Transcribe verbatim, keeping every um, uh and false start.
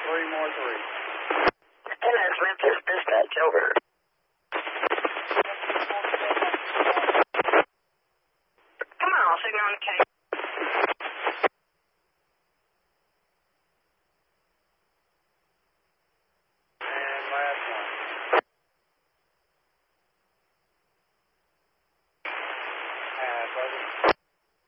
three more three. M S Memphis dispatch, over. Come on, I'll signal on the case.